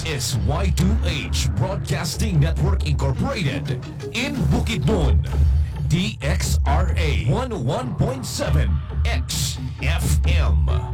is Y2H Broadcasting Network Incorporated in Bukidnon. DXRA 101.7 XFM.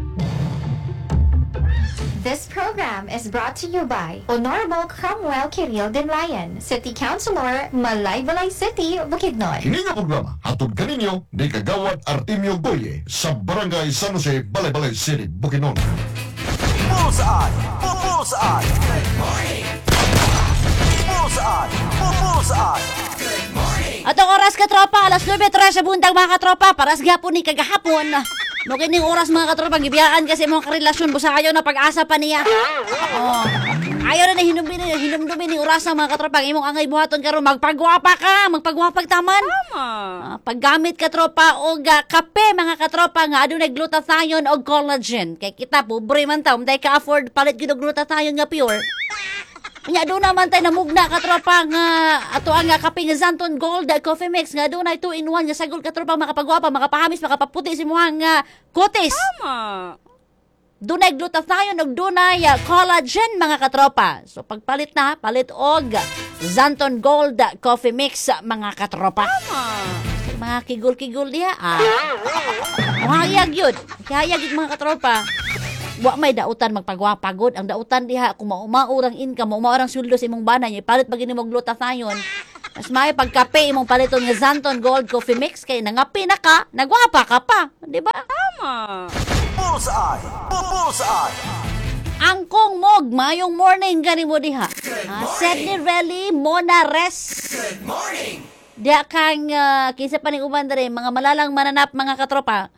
This program is brought to you by Honorable Cromwell Kiril Dinlayan, City Councilor, Malaybalay City, Bukidnon. Kini nga programa hatod kaninyo ni Kagawad Artemio Goye sa Barangay San Jose, Balay-Balay City, Bukidnon. Bullseye! Bullseye! Good morning! Bullseye! Bullseye! Good morning! Atong oras katropa, alas 9:03 sa buntag mga katropa, paras gyapon ni kagahapon. No kining oras mga katropa, gibiyaan kasi mga karelasyon busa kayo na pag-asa pa niya. Oh. Ayaw na hinumdumin ni oras mga katropa, imong angay buhaton karon magpagwapa ka, magpagwapag taman. Paggamit katropa og kape mga katropa nga adunay glutathione og collagen. Kay kita pobre man ta, umday ka afford palit gid og glutathione nga pure. Nya do naman tay namugna katropa nga ato ang kape nga Zanton Gold Coffee Mix nga do na 2-in-1 nga sagol katropa makapagwapa, makapahamis, makapaputi si muhang kutis. Dunay glutathione ug dunay collagen mga katropa. So pagpalit na, palit og Zanton Gold Coffee Mix mga katropa. Mga kigol-kigol diha. Mahayag yun. Mahayag yun mga katropa. Wa may dautan magpagwapagod. Ang dautan diha kung maumaurang income, maumaurang sweldo sa imong banay, palit pag mo glutathione. Mas may pagkape imong paliton nga Zanton Gold Coffee Mix kay nangapi na ka, nagwapa ka pa, di ba? Bullseye! Bullseye! Angkong mog, mayong morning gani mo diha. Sedney Relly, Mona Res. Good morning! Diha kang kinsa pa ning uban dere, mga malalang mananap mga katropa.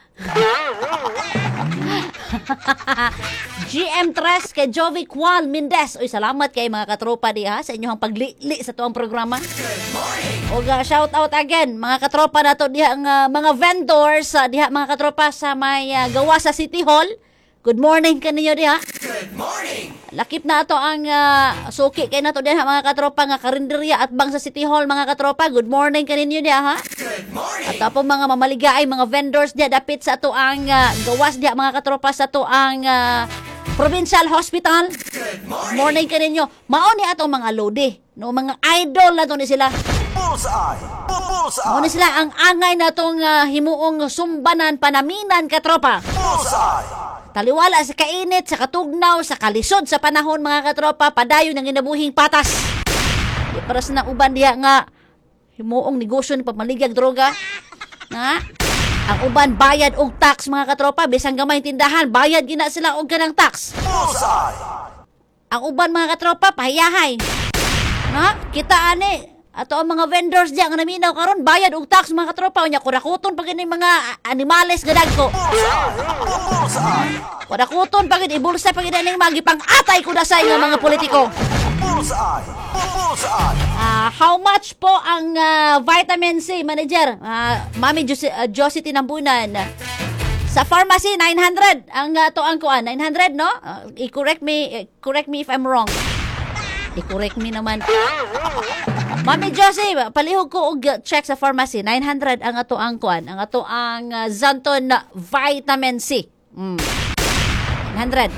GM Tres kay Jovi Qual Mendez. Uy, salamat kay mga katropa diha sa inyong paglili sa tuwang programa. O shout out again mga katropa nato diha ang mga vendors diha mga katropa sa may gawa sa City Hall. Good morning kaninyo diha. Good morning! Lakip na ato ang suki kay nato diha mga katropa nga karinderya at bang sa City Hall mga katropa. Good morning kaninyo diha ha. Good morning! At apo mga mamaligay, mga vendors diha dapit sa ato ang gawas diha mga katropa sa ato ang Provincial Hospital. Good morning! Morning kaninyo. Mao ni atong mga lodi, no mga idol na to ni sila. Bullseye! Mao Bullseye! ni sila ang angay na tong himuong sumbanan panaminan katropa. Bullseye! Taliwala sa kainit, sa katugnaw, sa kalisod sa panahon mga katropa, padayon ng inabuhing patas. Di para sa uban diha nga himuong negosyo ni pamaligag droga. Nga, ang uban bayad og tax mga katropa, bisang gamay tindahan, bayad gina sila og ganang tax. Bullseye! Ang uban mga katropa, pahiyahay. Nga, kita ani, ato ang mga vendors diya nga naminaw karon bayad og tax mga katropa, unya kurakuton pag ini mga animales gadagko. Bullseye! Kurakuton pag ibulsa pag ini mga gipang-atay ko dasay nga mga politiko. Bullseye! Bullseye! How much po ang vitamin C, manager? Mami Josie Tinambunan. Sa pharmacy 900 ang to ang kuan 900 no? I-correct me if I'm wrong. I-correct me naman. Mami Josie, palihog ko og check sa pharmacy 900 ang ato ang kuan, ang ato ang Zanton vitamin C. 900.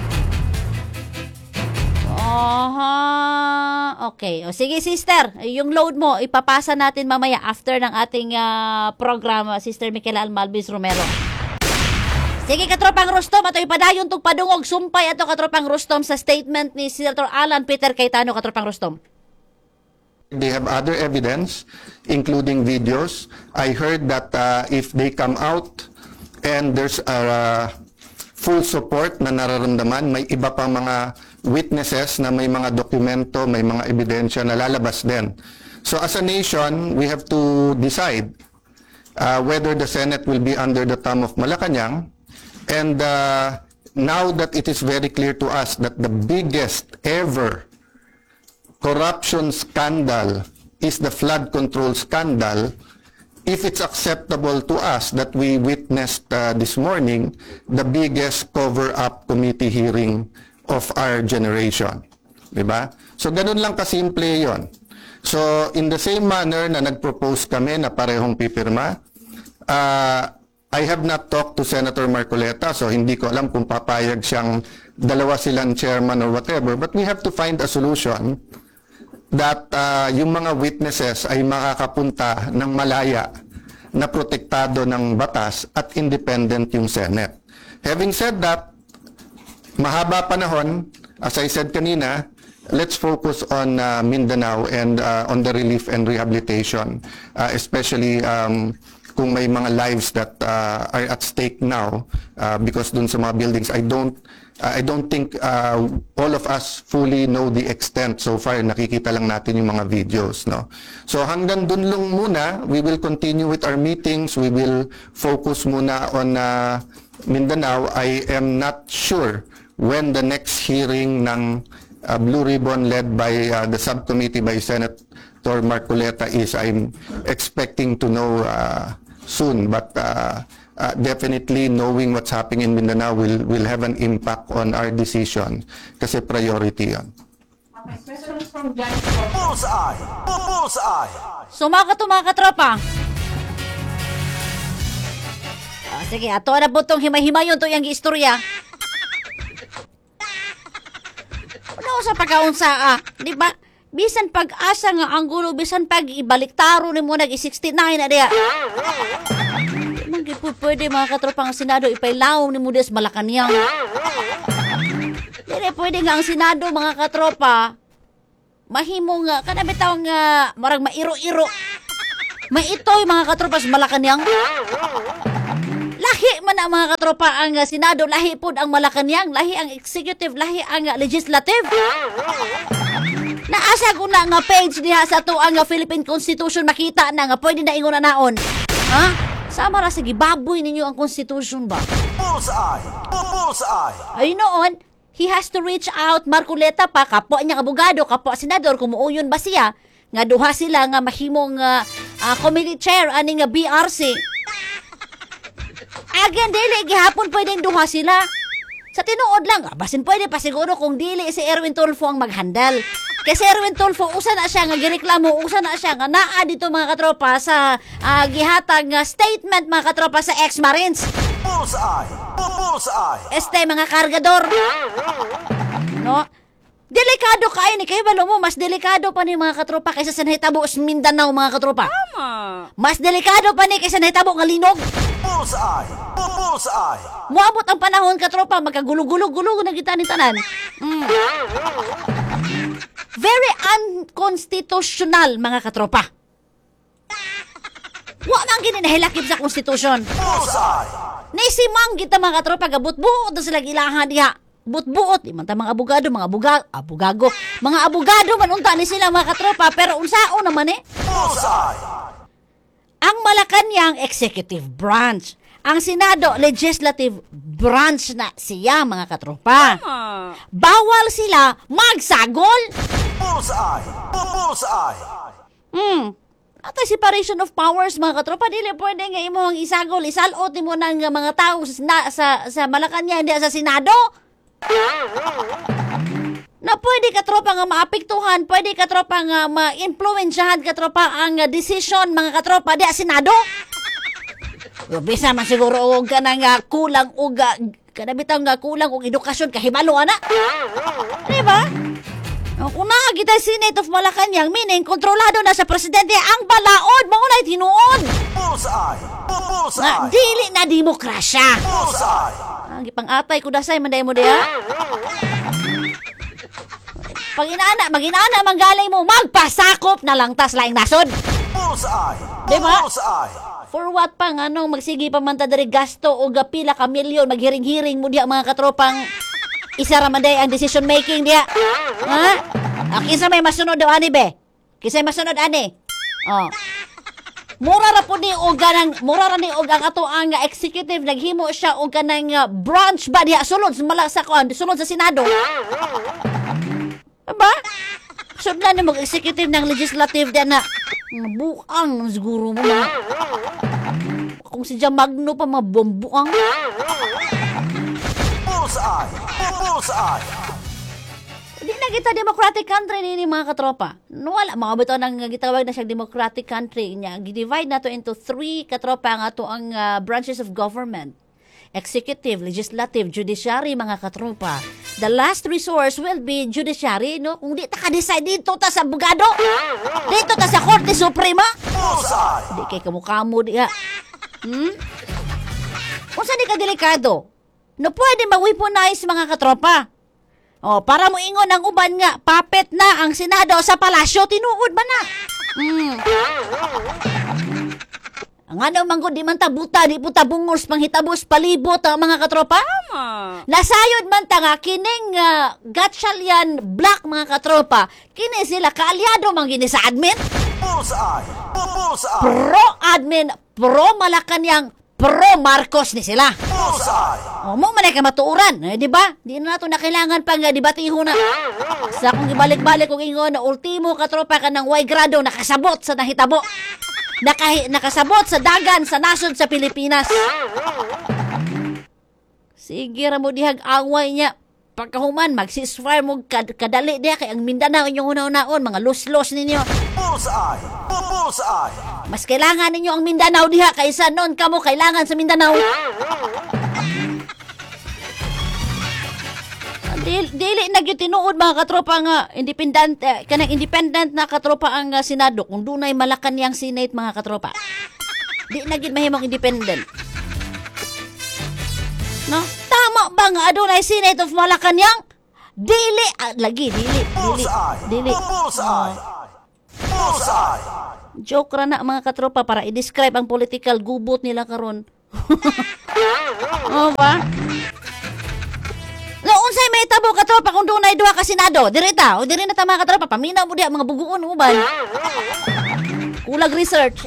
Okay. O, sige, sister. Yung load mo, ipapasa natin mamaya after ng ating program, Sister Michaela Almalvis Romero. Sige, Katropang Rustom. Ato ipadayon tong padungog sumpay ato Katropang Rustom sa statement ni Senator Alan Peter Cayetano, Katropang Rustom. They have other evidence, including videos. I heard that if they come out and there's a full support na nararamdaman, may iba pang mga witnesses na may mga dokumento, may mga ebidensya na lalabas din. So as a nation, we have to decide whether the Senate will be under the thumb of Malacanang. And now that it is very clear to us that the biggest ever corruption scandal is the flood control scandal, if it's acceptable to us that we witnessed this morning the biggest cover-up committee hearing of our generation. Diba? So, ganun lang kasimple yon. So, in the same manner na nag-propose kami na parehong pipirma, I have not talked to Senator Marcoleta, so hindi ko alam kung papayag siyang dalawa silang chairman or whatever. But we have to find a solution that yung mga witnesses ay makakapunta ng malaya na protektado ng batas at independent yung Senate. Having said that, mahaba panahon, as I said kanina, let's focus on Mindanao and on the relief and rehabilitation, especially kung may mga lives that are at stake now because dun sa mga buildings. I don't think all of us fully know the extent so far. Nakikita lang natin yung mga videos, no? So hanggang dun lang muna, we will continue with our meetings. We will focus muna on Mindanao. I am not sure when the next hearing ng Blue Ribbon led by the subcommittee by Senator Marcoleta is. I'm expecting to know soon, but definitely knowing what's happening in Mindanao will have an impact on our decision kasi priority yan. Bullseye. Bullseye. So mga katropa. Sige, ato na po itong himay-himayon to yung istorya. Ano sa pagkaunsa, di ba? Bisan pag-asa nga ang gulo, bisan pag-ibaliktaro ni mo nag-69 na diya. Di po pwede mga katropang Senado ipailaw ni mo des Malacanang. Di pwede nga ang Senado mga katropa, mahimo nga, kanabitaw nga, marag mairo-iro. Maitoy mga katropa sa Malacanang. Lahi man ang mga katropa ang Senado, lahi po ang Malacanang, lahi ang executive, lahi ang legislative. Naasa ko na nga page diha sa to ang Philippine Constitution, makita na nga pwede na ingon na naon. Ha? Sama ra sa gibaboy ninyo ang Constitution ba? Bullseye. Bullseye. Ay noon, he has to reach out Marcoleta pa, kapwa niya abogado, kapwa senador, kumuuyon ba siya, nga duha sila nga mahimong committee chair ani nga BRC. Again, dili, gihapon pwedeng duha sila. Sa tinuod lang, basin pwede pa siguro kung dili si Erwin Tulfo ang maghandal. Kasi Erwin Tulfo, usa na siya nga gireklamo, usa na siya nga naa dito mga katropa sa gihatag statement mga katropa sa ex-Marines. Bullseye. Bullseye. Mga kargador. No? Delikado kayo ni kayo balo mo, mas delikado pa ni mga katropa kaysa sa nahitabo sa Mindanao mga katropa. Tama. Mas delikado pa ni kaysa nahitabo nga linog. Bullseye. Bullseye. Muabot ang panahon katropa, magkagulo-gulo-gulo na kita ni tanan. Very unconstitutional mga katropa. Wa man gini nahilakip sa konstitusyon. Bullseye. Naisimang kita mga katropa, gabut-buot na sila gilahan diha. But-buot, di man ta mga abogado, mga abogado man unta ni sila mga katropa, pero unsao naman Bullseye. Ang Malacanang executive branch, ang Senado legislative branch na siya mga katropa. Bawal sila magsagol. Bullseye. Bullseye. Atay separation of powers mga katropa, dili pwede nga imo ang isagol, isalot mo ng mga tao sa Malacanang, hindi sa Senado. Na pwede ka tropa nga maapektuhan, pwede ka tropa nga ma-influensyahan ka tropa ang decision mga katropa di Senado. Bisa man siguro og ka nga kulang og kanabitaw nga kulang og edukasyon kahibalo ana. Di ba? Kung nakakita Senate of Malacanang, meaning kontrolado na sa presidente ang balaod, maunay tinuod. Bullseye. Bullseye. Dili na demokrasya. Bullseye. Ang ipang-atay ko dasay manday mo diha. Pag mag-inaana manggalay mo, magpasakop na lang tas laing nasod. Bullseye. Diba? Bullseye. For what pa nga nung magsigi pa man ta diri gasto o gapila ka milyon, maghiring-hiring mo diha mga katropang isa ra man day ang decision making diha. Ha? Kinsa may masunod daw ani be? Kinsa may masunod ani? Oh. Mura ra po ni og ganang ang ato ang executive naghimo siya og kanang branch ba diha sulod sa sulod sa Senado. Ba? Sudlan ni mag-executive ng legislative diyan na buang siguro mo mga. Kung si Jamagno pa mabombuang. Bullseye. Bullseye. Di na kita democratic country ni mga katropa. Wala, mga bito nang gitawag na siyang democratic country niya. Gidivide na to into 3 katropa nga to ang branches of government. Executive, legislative, judiciary, mga katropa. The last resource will be judiciary, no? Kung di ta ka-decide dito ta sa abogado, dito ta sa Korte Suprema, Bullseye. di kay kamukha mo diha. Kung saan di ka delikado, no pwede ma-weaponize mga katropa. O, para mo ingon ang uban nga, papet na ang Senado sa palasyo, tinuod ba na? Ang ano manggod di man tabuta, di po tabungos, panghitabos, palibot ang mga katropa. Nasayod man ta nga, kining Gatchalian Black mga katropa, kini sila kaalyado man gini sa admin. Bullseye. Bullseye. Pro-admin, pro-Malacanang, pro-Marcos ni sila. Bullseye. O, mo man ay ka matuuran, di ba? Di na nato na kailangan pang debatiho na. Sa kung ibalik-balik kung ingon na ultimo katropa ka ng way grado nakasabot sa nahitabo. Nakasabot sa dagan sa nasod sa Pilipinas. Sige ra mo dihag away niya. Pagkahuman, mag-ceasefire mo kadali diya kay ang Mindanao inyong una-unaon, mga los-los ninyo. Bullseye. Bullseye. Mas kailangan ninyo ang Mindanao diha kaysa noon kamo kailangan sa Mindanao. Dili na gyud tinuod mga katropa nga kanang independent na katropa ang Senado kung dunay Malacanang Senate mga katropa. Di na gyud mahimong independent. No? Tama ba nga adunay Senate of Malacanang? Dili. Bullseye. Bullseye. Bullseye. Joke ra na mga katropa para i-describe ang political gubot nila karon. O ba? No, unsay may tabo katropa kung dunay duha ka Senado? Direta, o diri na ta mga katropa, paminaw mo diha mga buguon uban. Kulag research.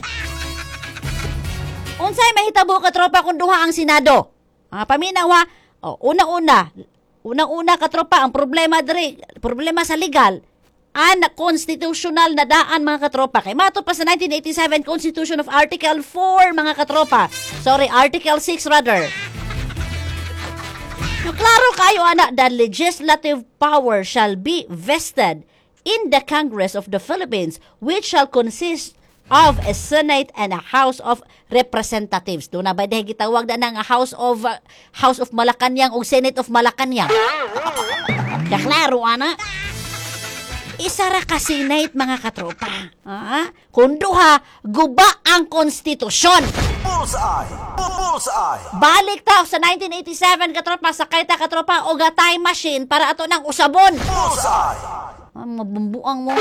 Unsay may tabo katropa kung duha ang Senado? Paminaw ha. O, unang-una katropa ang problema sa legal. Constitutional na daan mga katropa. Kay mato pa sa 1987 Constitution of Article 4 mga katropa. Sorry, Article 6 rather. Klaro kayo anak, the legislative power shall be vested in the Congress of the Philippines, which shall consist of a Senate and a House of Representatives. Doon na ba dahil gitawag na ng House of Malacanang o Senate of Malacanang? Klaro anak. Isa ra ka Senate mga katropa. Kung duha, guba ang konstitusyon. Bullseye. Bullseye. Balik ta sa 1987 katropa, sakay ta katropa og time machine para ato nang usabon. Bullseye. Mabumbuang mo.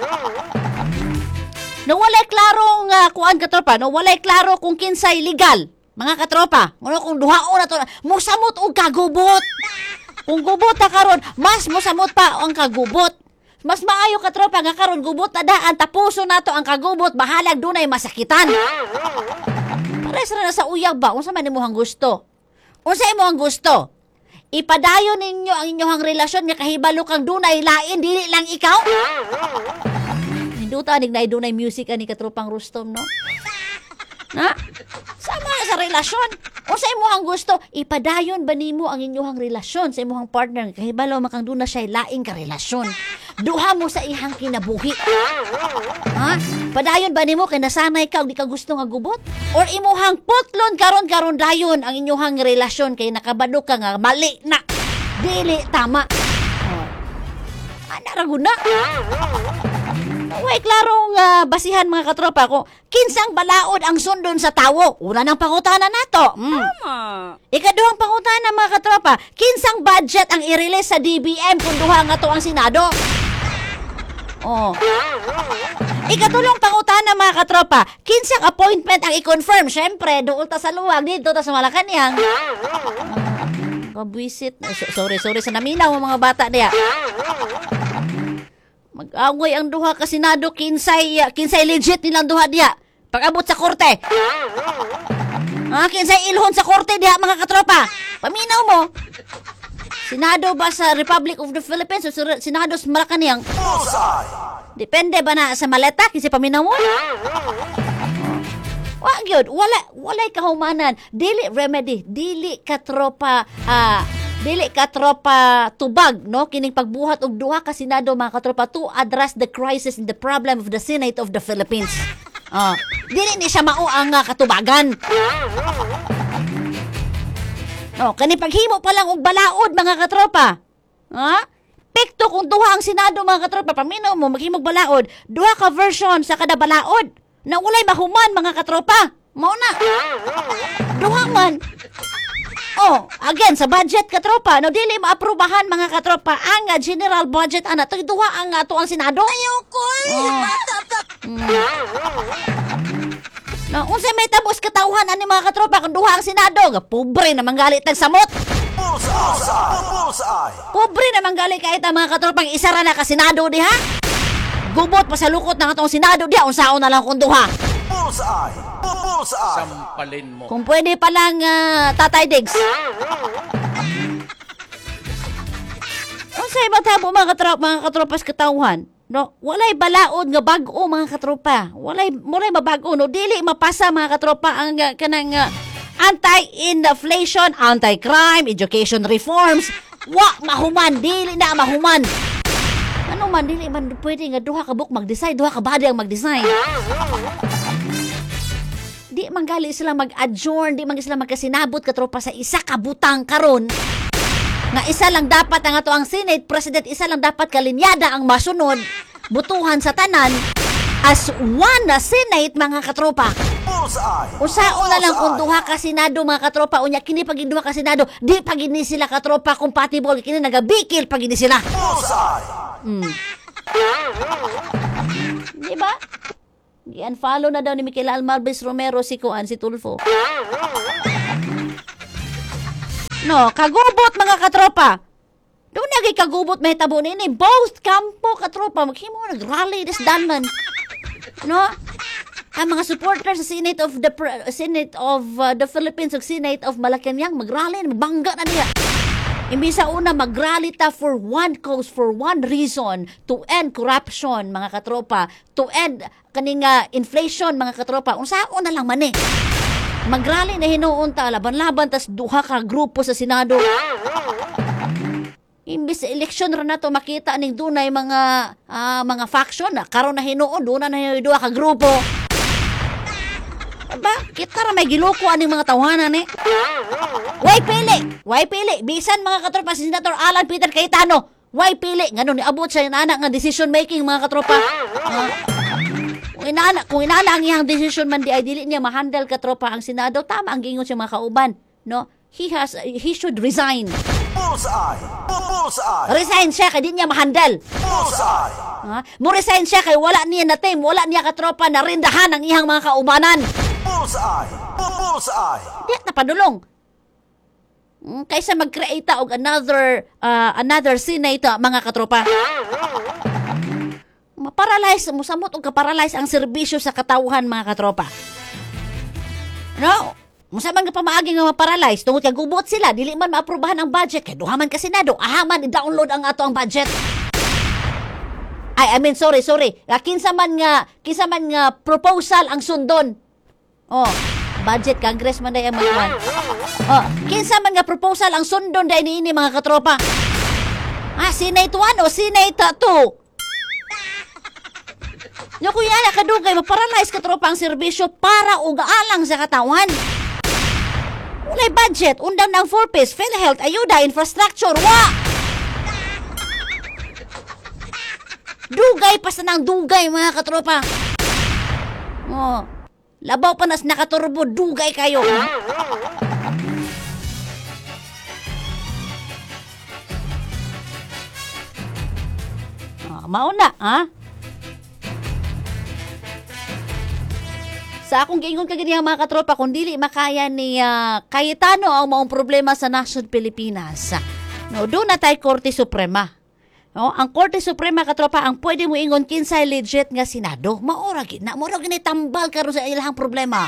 No walay klarong kuan katropa, no walay klaro kung kinsay legal. Mga katropa, kung duhaon na to, musamot og kagubot. Kung gubot ta karon, mas musamot pa ang kagubot. Mas maayo katropa nga karon gubot na daan, tapuso nato ang kagubot, bahalag dunay masakitan. Pares na sa uyab ba? Unsa man imong gusto? Unsa imong gusto? Ipadayon ninyo ang inyong relasyon nga kahibalo kang dunay lain, dili lang ikaw? Hinduta nig na dunay music ani katropang Rustom, no? Na? Sama sa relasyon. Unsa imong gusto? Ipadayon ba nimo ang inyong relasyon sa imong partner nga kahibalo makang duna siya laing ka relasyon? Duha mo sa ihang kinabuhi. Padayon ba nimo kay nasanay ka og di ka gusto nga gubot? Or imuhang putlon karon dayon ang inyong relasyon kay nakabado ka nga mali na. Dili tama. Ana ra gud na. Way klarong basihan mga katropa ko. Kinsang balaod ang sundon sa tawo? Una nang pangutana nato. Ikaduhang pangutana mga katropa, kinsang budget ang i-release sa DBM kung duha nga to ang Senado? Ikatulong pangutana mga katropa, kinsang appointment ang i-confirm? Syempre, doon ta sa luwag, dito ta sa Malacanang. Kabwisit. Sorry sa naminaw mga bata niya. Mag-away ang duha ka Senado, kinsay legit nilang duha diha. Pag-abot sa korte. Kinsay ilhon sa korte diha mga katropa. Paminaw mo. Senado ba sa Republic of the Philippines o Senado sa Malacanang? Depende ba na sa maleta kinsay paminaw mo? Wag yun. Walay kahumanan. Dili remedy. Dili katropa Dili ka tropa tubag, no? Kining pagbuhat og duha ka Senado, mga katropa, to address the crisis and the problem of the Senate of the Philippines. Dili ni siya mao ang katubagan. No, kani paghimo pa lang og balaod, mga katropa. Pekto kung duha ang Senado, mga katropa, paminaw mo maghimog balaod, duha ka version sa kada balaod na walay mahuman, mga katropa. Mao na. Duha man. Again, sa budget, katropa, no, dili maaprubahan, mga katropa, ang general budget, to duha ang ato ang Senado. Ayaw ko. No, unsa may tabos katawhan ani, mga katropa, kung duha ang Senado, pobre naman galit tag samot. Bullseye. Pobre naman galit kahit ang mga katropang isa ra na ka Senado diha. Gubot pa sa lukot ng atong Senado diha, unsaon na lang kung duha. Bullseye. Sampalin mo. Kung pwede pa lang, Tatay Diggs. Unsay matabo, mga katropas katawhan? No, walay balaod nga bag-o, mga katropa. Walay mabago, no, dili mapasa, mga katropa, ang kanang anti-inflation, anti-crime, education reforms. Mahuman, dili na mahuman. Ano man, dili man pwede nga duha ka book mag-design, duha ka body ang mag-design. Di man gali sila mag-adjourn, di man sila magkasinabot, katropa, sa isa ka butang karon. Na isa lang dapat ang ato ang Senate President, isa lang dapat kalinyada ang masunod, butuhan sa tanan, as one na Senate, mga katropa. Usao na lang kung duha ka Senado, mga katropa, unya kini pag duha ka Senado, di pagini sila, katropa, compatible, kini nagabikil pagini sila. Di ba? I-unfollow na daw ni Michael Almalbes Romero si Tulfo. No, kagubot, mga katropa. Doon naging kagubot may tabo nini. Both kampo, katropa. Maghimo nag-rally this danan. No? Ang mga supporters sa Senate of the Philippines ug Senate of Malacanang mag-rally, magbangga na niya. Imbis sa una mag-rally ta for one cause, for one reason, to end corruption, mga katropa, to end kaning inflation, mga katropa. Unsaon na lang man eh. Mag-rally na hinuon ta, laban-laban, tas duha ka grupo sa Senado. Imbis sa eleksyon ra nato makita ning dunay mga faction na karon na hinuon, doon na duha ka grupo. Ba, kita ra may giluko aning mga tawhanan eh. Way pili. Bisan, mga katropa, si Senator Alan Peter Cayetano, way pili. Ngano ni abot sa inana nga decision making, mga katropa. Kung inana ang iyang decision man, di ay dili niya ma-handle, katropa, ang Senado, tama ang gingon siya, mga kauban. No? He should resign. Bullseye. Resign siya kay di niya ma-handle. Mo resign siya kay wala niya na team, wala niya, katropa, na rindahan ang iyang mga kaubanan. Bullseye. Di na padulong. Kaysa mag-create og another Senate, mga katropa. Maparalyze, musamot og kaparalyze ang serbisyo sa katawhan, mga katropa. No? Musamang nga pamaagi nga maparalyze, tungod kay gubot sila, dili man maaprubahan ang budget, kay duha man ka Senado, ahaman i-download ang ato ang budget. Sorry. Kinsa man nga proposal ang sundon. Budget Congress man day ang magwan. Kinsa man nga proposal ang sundon day niini, mga katropa. Senate 1 o Senate 2? Yung kuya na kadugay, maparalyze, katropa, ang serbisyo para ugaalang sa katawan. Ulay budget, undang ng 4Ps, PhilHealth, ayuda, infrastructure, Dugay pa sa nang dugay, mga katropa. Labaw pa nas nakaturbo, dugay kayo. Mauna, Sa akong giingon kagani, mga katropa, kung dili makaya ni Cayetano ang maong problema sa Nasod Pilipinas. No, doon na tayo Korte Suprema. No, ang Korte Suprema, katropa, ang pwede mo ingon kinsay legit nga Senado. Maura gini tambal karon sa ilang problema.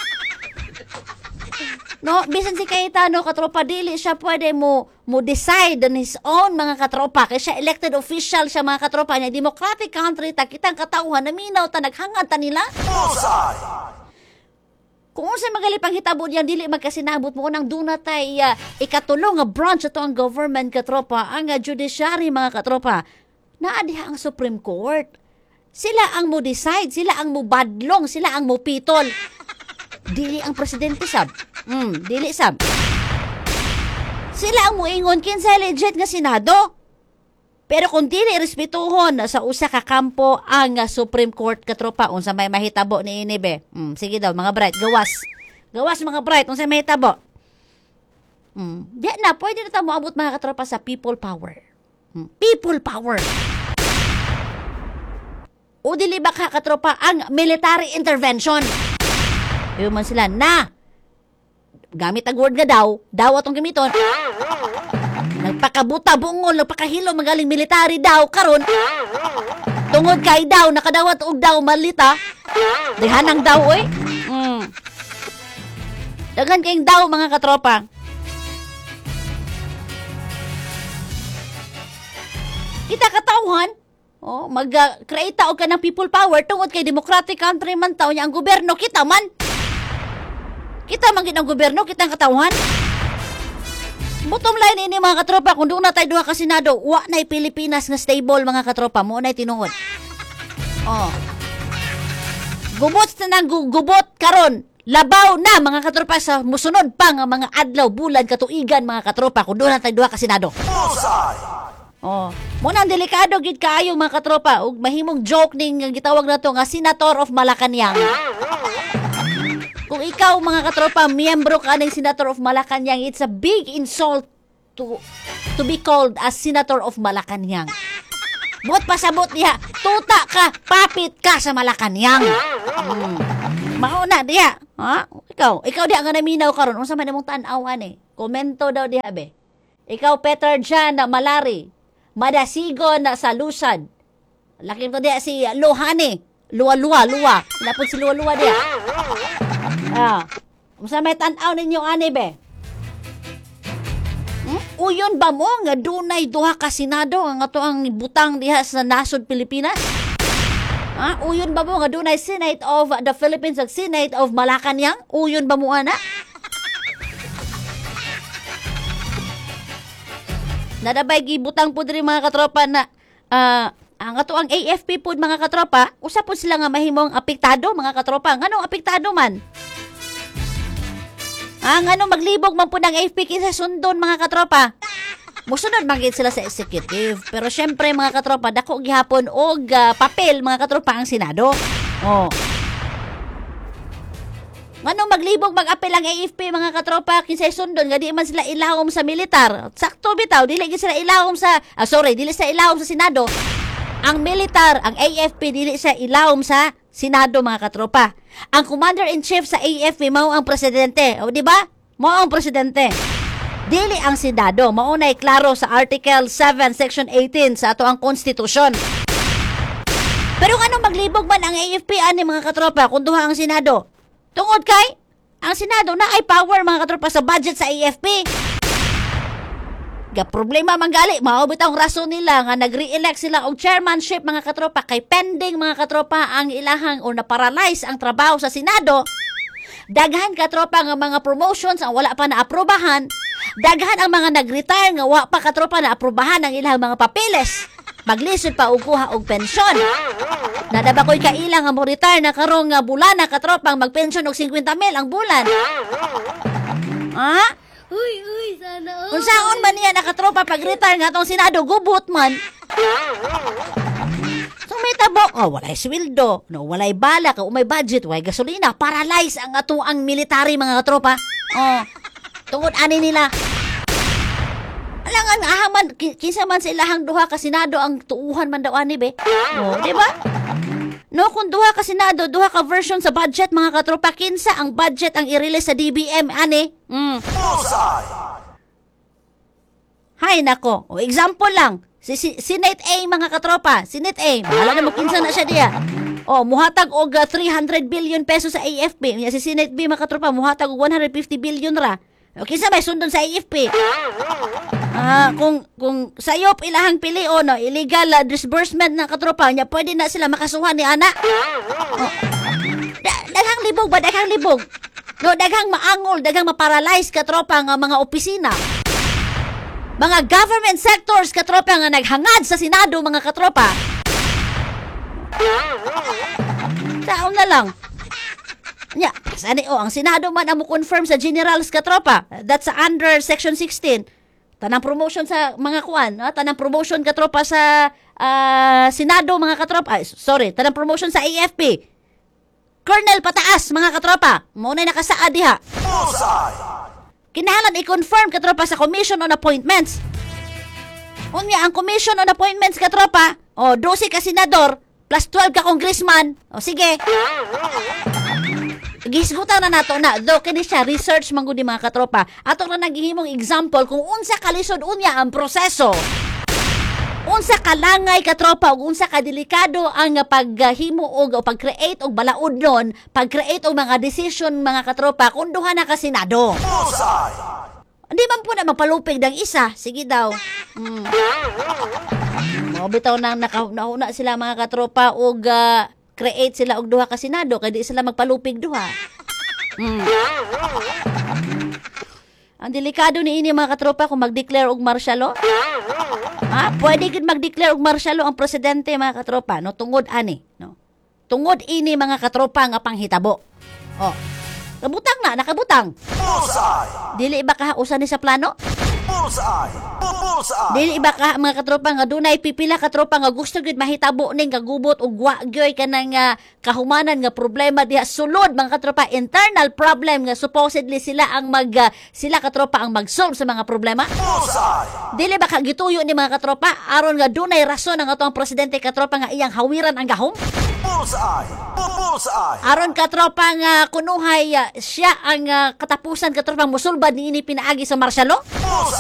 No, bisan si Cayetano, katropa, dili siya pwede mo decide on his own, mga katropa. Kaya siya elected official siya, mga katropa, niya democratic country, kitang katauhan, naminaw ta, naghangad ta nila. Kung unsa magalipang hitabo diyan dili magkasinabot mo nang dunatay ikatulong nga branch ato ang government katropa, ang judiciary mga katropa. Naa diha ang Supreme Court. Sila ang mo decide, sila ang mo badlong, sila ang mo pitol. Dili ang presidente sab. Dili sab. Sila ang moingon kinsa legit nga Senado. Pero kung dili respetuhon sa usa ka kampo ang Supreme Court katropa, unsa may mahitabo ni Inibe? Sige daw mga bright, gawas. Gawas mga bright, unsa may mahitabo? Di na, pwede na tayo moabot mga katropa sa people power. People power. O dili ba ka katropa ang military intervention? Yung man sila na gamit ang word nga daw atong gamiton. Nagpakabuta bungol, nagpakahilo magaling military daw karon. Tungod kay daw nakadawat og daw malita. Dihanang daw oy. Dagan kayong daw mga katropa. Kita katawhan, mag-create og ka ng people power tungod kay democratic country man taw niya ang gobyerno, kita man. Kita man gid ang gobyerno, kita ang katawhan. Bottom line ini mga katropa, kung doon na tayo duha ka Senado, wa na'y Pilipinas nga stable mga katropa, mo na'y tinuod. Gubot na nang gubot karon. Labaw na mga katropa sa musunod pa nga mga adlaw, bulan, katuigan mga katropa, kung doon na tayo duha ka Senado. Muna ang delikado gid kaayo mga katropa, ug mahimong joke ning gitawag nato nga Senator of Malacañang. Kung ikaw mga katropa, miyembro ka ng Senator of Malacañang, it's a big insult to be called as Senator of Malacañang. Buot pasabot diha, tuta ka, papit ka sa Malacañang. Mauna diha, ha? Ikaw diha nga naminaw karon, unsa man imong tan-awan Komento daw diha be. Ikaw Peter Jan na Malari, Madasigon na sa Lusad. Laki mo diha si Lohane, Luwa. Napod si Luwa diha. Unsa may tan-aw ninyo ani be? Uyon ba mo nga dunay duha ka Senado nga ato ang butang diha sa nasod Pilipinas? Uyon ba mo nga dunay Senate of the Philippines ug Senate of Malacañang? Uyon ba mo ana? Nadabay gibutang pud diri mga katropa na ang ato ang AFP pud mga katropa, usa pud sila nga mahimong apektado mga katropa. Nganong apektado man? Ano maglibog man po ng AFP kinsa sundon mga katropa. Musunod magid sila sa executive. Pero syempre mga katropa, dako gihapon og papel mga katropa ang Senado. Ano maglibog mag-apel ang AFP mga katropa kinsa sundon nga di man sila ilawom sa militar. Sakto bitaw, dili gid sila ilawom sa dili sa ilawom sa Senado. Ang militar, ang AFP dili sa ilawom sa Senado mga katropa. Ang Commander-in-Chief sa AFP mao ang presidente. O di ba? Mao ang presidente. Dili ang Senado. Maunay klaro sa Article 7 Section 18 sa ato ang konstitusyon. Pero ano maglibog man ang AFP ani mga katropa kung duha ang Senado? Tungod kay ang Senado na ay power mga katropa sa budget sa AFP. Problema manggali, maubit ang rason nila nga nag-re-elect sila og chairmanship mga katropa kay pending mga katropa ang ilahang o na-paralyze ang trabaho sa Senado. Daghan katropa nga mga promotions ang wala pa na-aprobahan. Daghan ang mga nag-retire nga wala pa katropa na-aprobahan ang ilahang mga papeles. Maglisod pa og kuha og pensyon. Nadaba ko'y kailang nga mo retire na karong nga bulan na katropang magpensyon og 50,000 ang bulan. Uy, sana. Kung saan ba niya nakatropa pag-retire nga tong Senado, gubot man. So may tabok, walay sweldo, walay bala, may budget, walay gasolina, paralyze ang ato ang military mga katropa. Tungod ani nila. Alangan ahaman, kinsa man sa ilahang duha ka Senado ang tuuhan man daw ani be. Di ba? No, kung duha ka Senado, duha ka version sa budget mga katropa, kinsa ang budget ang i-release sa DBM ani? Hay nako. Example lang. Senate A mga katropa. Senate A. Mahala na mo kinsa na siya diya. Muhatag og 300 billion pesos sa AFP. Si Senate B mga katropa, muhatag og 150 billion ra. Kinsa may sundon sa AFP? Kung sayop ilahang pili illegal disbursement ng katropa niya, pwede na sila makasuhan ni ana. Daghang libog ba? Daghang libog. No, daghang maangol, daghang maparalyze katropa nga mga opisina. Mga government sectors katropa nga naghangad sa Senado mga katropa. Taon na lang. Nya, sani ang Senado man ang mo-confirm sa generals katropa. That's under Section 16. Tanang promotion sa mga kuan, tanang promotion katropa sa Senado mga katropa. Tanang promotion sa AFP. Colonel pataas mga katropa. Mo na nakasaad diha. Bullseye. Kinahanglan i-confirm katropa sa Commission on Appointments. Unya ang Commission on Appointments katropa, 12 ka senador plus 12 ka congressman. O sige. Gisgutan na nato na do kini siya research manggod mga katropa. Ato na naghihimong example kung unsa kalisod unya ang proseso. Unsa kalangay katropa ug unsa kadelikado ang paghimo og pag-create og balaod nun, pag-create og mga decision mga katropa kung duha na ka Senado. Bullseye. Hindi man po na magpalupig ng isa. Sige daw. Bitaw nang nauna sila mga katropa og create sila og duha ka Senado kay di sila magpalupig duha. Ang delikado ni ini mga katropa kung mag-declare og martial law. Pwede gid mag-declare og martial law ang presidente mga katropa no tungod ani, no. Tungod ini mga katropa nga panghitabo. Kabutang na, nakabutang. Bullseye. Dili ba ka usa ni sa plano? Bullseye. Bullseye. Dili ba ka mga katropa nga dunay pipila katropa nga gusto gyud mahitabo ning kagubot og wa gyoy kanang kahumanan nga problema diha sulod mga katropa, internal problem nga supposedly sila katropa ang mag-solve sa mga problema. Bullseye. Dili ba ka gituyo ni mga katropa aron nga dunay rason ang atong presidente katropa nga iyang hawiran ang gahom? Bullseye. Bullseye. Aron katropa nga kunuhay siya ang katapusan katropa mosulbad niini pinaagi sa martial law?